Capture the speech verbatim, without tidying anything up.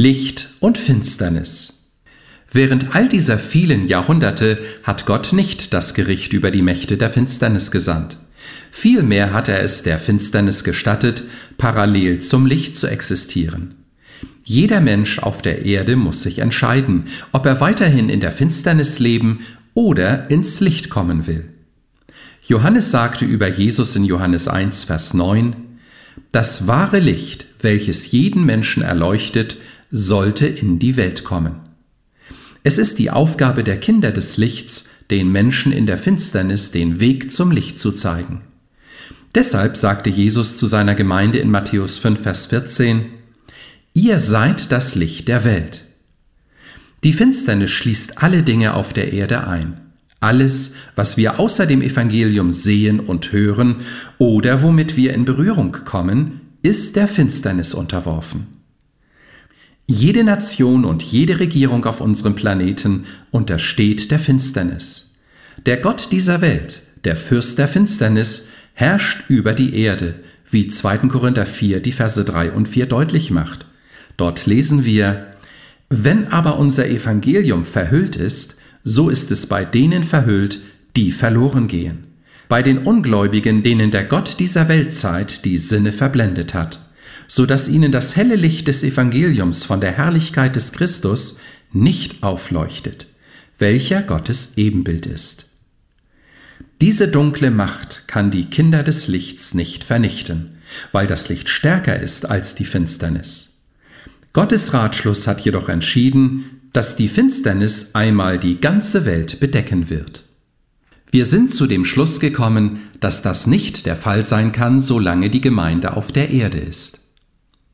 Licht und Finsternis. Während all dieser vielen Jahrhunderte hat Gott nicht das Gericht über die Mächte der Finsternis gesandt. Vielmehr hat er es der Finsternis gestattet, parallel zum Licht zu existieren. Jeder Mensch auf der Erde muss sich entscheiden, ob er weiterhin in der Finsternis leben oder ins Licht kommen will. Johannes sagte über Jesus in Johannes eins, Vers neun: Das wahre Licht, welches jeden Menschen erleuchtet, sollte in die Welt kommen. Es ist die Aufgabe der Kinder des Lichts, den Menschen in der Finsternis den Weg zum Licht zu zeigen. Deshalb sagte Jesus zu seiner Gemeinde in Matthäus fünf, Vers vierzehn: Ihr seid das Licht der Welt. Die Finsternis schließt alle Dinge auf der Erde ein. Alles, was wir außer dem Evangelium sehen und hören oder womit wir in Berührung kommen, ist der Finsternis unterworfen. Jede Nation und jede Regierung auf unserem Planeten untersteht der Finsternis. Der Gott dieser Welt, der Fürst der Finsternis, herrscht über die Erde, wie zweiter Korinther vier die Verse drei und vier deutlich macht. Dort lesen wir: Wenn aber unser Evangelium verhüllt ist, so ist es bei denen verhüllt, die verloren gehen, bei den Ungläubigen, denen der Gott dieser Weltzeit die Sinne verblendet hat, so dass ihnen das helle Licht des Evangeliums von der Herrlichkeit des Christus nicht aufleuchtet, welcher Gottes Ebenbild ist. Diese dunkle Macht kann die Kinder des Lichts nicht vernichten, weil das Licht stärker ist als die Finsternis. Gottes Ratschluss hat jedoch entschieden, dass die Finsternis einmal die ganze Welt bedecken wird. Wir sind zu dem Schluss gekommen, dass das nicht der Fall sein kann, solange die Gemeinde auf der Erde ist.